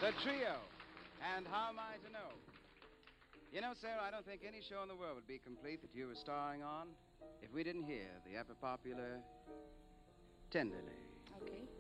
The Trio. And How Am I to Know? You know, Sarah, I don't think any show in the world would be complete that you were starring on if we didn't hear the ever popular Tenderly. Okay.